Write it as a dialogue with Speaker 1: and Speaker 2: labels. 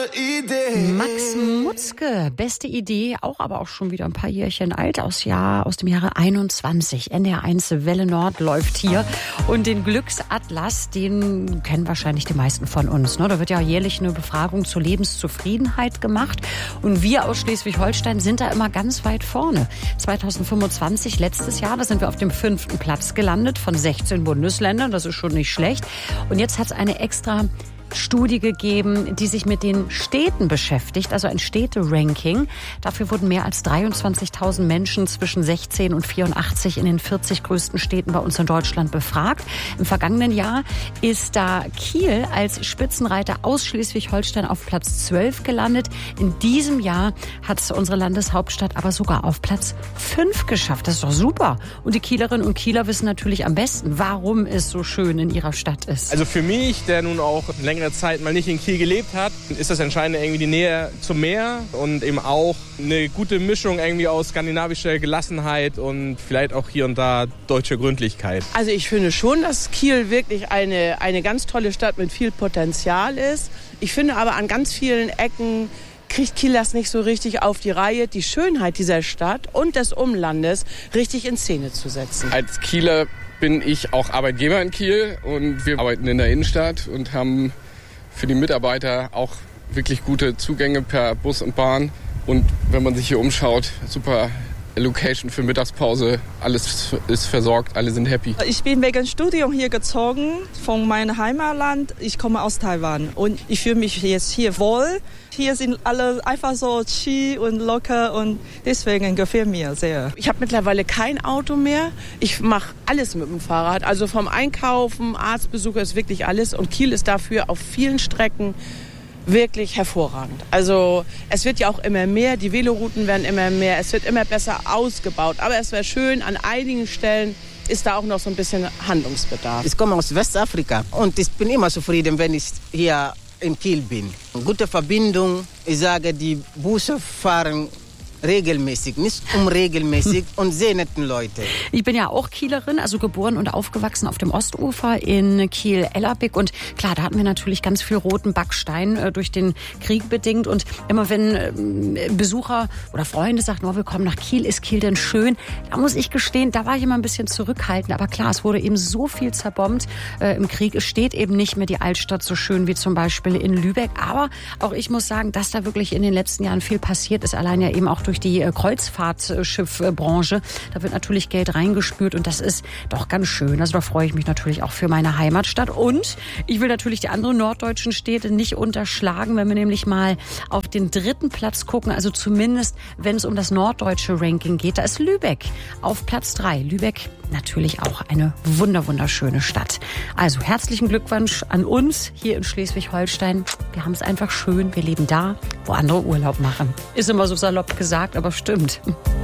Speaker 1: Idee.
Speaker 2: Max Mutzke, beste Idee, aber auch schon wieder ein paar Jährchen alt, aus dem Jahre 21. NDR1 Welle Nord läuft hier. Und den Glücksatlas, den kennen wahrscheinlich die meisten von uns. Ne? Da wird ja jährlich eine Befragung zur Lebenszufriedenheit gemacht. Und wir aus Schleswig-Holstein sind da immer ganz weit vorne. 2025, letztes Jahr, da sind wir auf dem 5. Platz gelandet von 16 Bundesländern. Das ist schon nicht schlecht. Und jetzt hat es eine extra Studie gegeben, die sich mit den Städten beschäftigt, also ein Städte-Ranking. Dafür wurden mehr als 23.000 Menschen zwischen 16 und 84 in den 40 größten Städten bei uns in Deutschland befragt. Im vergangenen Jahr ist da Kiel als Spitzenreiter aus Schleswig-Holstein auf Platz 12 gelandet. In diesem Jahr hat es unsere Landeshauptstadt aber sogar auf Platz 5 geschafft. Das ist doch super. Und die Kielerinnen und Kieler wissen natürlich am besten, warum es so schön in ihrer Stadt ist.
Speaker 3: Also für mich, der nun auch längere Zeit mal nicht in Kiel gelebt hat, ist das Entscheidende irgendwie die Nähe zum Meer und eben auch eine gute Mischung irgendwie aus skandinavischer Gelassenheit und vielleicht auch hier und da deutscher Gründlichkeit.
Speaker 4: Also ich finde schon, dass Kiel wirklich eine ganz tolle Stadt mit viel Potenzial ist. Ich finde aber an ganz vielen Ecken kriegt Kiel das nicht so richtig auf die Reihe, die Schönheit dieser Stadt und des Umlandes richtig in Szene zu setzen.
Speaker 5: Als Kieler bin ich auch Arbeitgeber in Kiel und wir arbeiten in der Innenstadt und haben für die Mitarbeiter auch wirklich gute Zugänge per Bus und Bahn. Und wenn man sich hier umschaut, super Location für Mittagspause, alles ist versorgt, alle sind happy.
Speaker 6: Ich bin wegen Studium hier gezogen, von meinem Heimatland. Ich komme aus Taiwan und ich fühle mich jetzt hier wohl. Hier sind alle einfach so chill und locker und deswegen gefällt mir sehr.
Speaker 4: Ich habe mittlerweile kein Auto mehr. Ich mache alles mit dem Fahrrad. Also vom Einkaufen, Arztbesuche ist wirklich alles. Und Kiel ist dafür auf vielen Strecken wirklich hervorragend. Also es wird ja auch immer mehr, die Velorouten werden immer mehr, es wird immer besser ausgebaut. Aber es wäre schön, an einigen Stellen ist da auch noch so ein bisschen Handlungsbedarf.
Speaker 7: Ich komme aus Westafrika und ich bin immer zufrieden, wenn ich hier in Kiel bin. Gute Verbindung, ich sage, die Busse fahren regelmäßig, nicht unregelmäßig und sehr netten Leute.
Speaker 2: Ich bin ja auch Kielerin, also geboren und aufgewachsen auf dem Ostufer in Kiel-Ellerbeck und klar, da hatten wir natürlich ganz viel roten Backstein durch den Krieg bedingt und immer wenn Besucher oder Freunde sagten, wir kommen nach Kiel, ist Kiel denn schön? Da muss ich gestehen, da war ich immer ein bisschen zurückhaltend, aber klar, es wurde eben so viel zerbombt im Krieg. Es steht eben nicht mehr die Altstadt so schön wie zum Beispiel in Lübeck, aber auch ich muss sagen, dass da wirklich in den letzten Jahren viel passiert ist, allein ja eben auch durch die Kreuzfahrtschiffbranche. Da wird natürlich Geld reingespült und das ist doch ganz schön. Also da freue ich mich natürlich auch für meine Heimatstadt. Und ich will natürlich die anderen norddeutschen Städte nicht unterschlagen, wenn wir nämlich mal auf den 3. Platz gucken. Also zumindest, wenn es um das norddeutsche Ranking geht, da ist Lübeck auf Platz 3. Lübeck natürlich auch eine wunderschöne Stadt. Also herzlichen Glückwunsch an uns hier in Schleswig-Holstein. Wir haben es einfach schön. Wir leben da, wo andere Urlaub machen. Ist immer so salopp gesagt, aber stimmt.